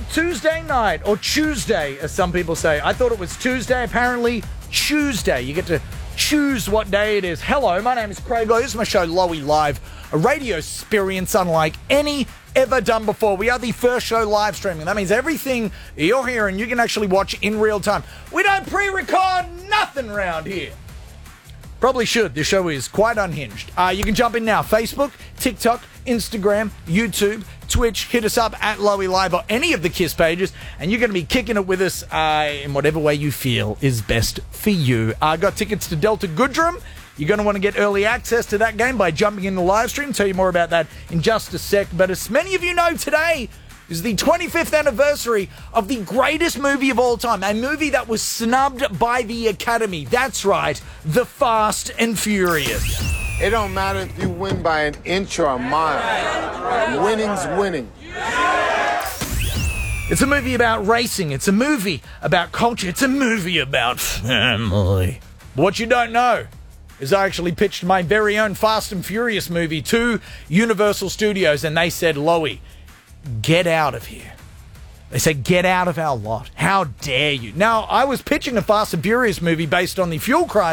Tuesday night, or Tuesday, as some people say. I thought it was Tuesday. Apparently, Tuesday. You get to choose what day it is. Hello, my name is Craig Lowe. This is my show, Lowy Live, a radio experience unlike any ever done before. We are the first show live streaming. That means everything you're hearing, you can actually watch in real time. We don't pre-record nothing around here. Probably should. This show is quite unhinged. You can jump in now. Facebook, TikTok, Instagram, YouTube, Twitch. Hit us up at Lowy Live or any of the KISS pages, and you're going to be kicking it with us in whatever way you feel is best for you. Got tickets to Delta Goodrum. You're going to want to get early access to that game by jumping in the live stream. Tell you more about that in just a sec. But as many of you know, today is the 25th anniversary of the greatest movie of all time. A movie that was snubbed by the Academy. That's right, The Fast and Furious. It don't matter if you win by an inch or a mile. Winning's winning. It's a movie about racing. It's a movie about culture. It's a movie about family. But what you don't know is I actually pitched my very own Fast and Furious movie to Universal Studios, and they said, Lowy, get out of here. They said, get out of our lot. How dare you? Now, I was pitching a Fast and Furious movie based on the fuel crisis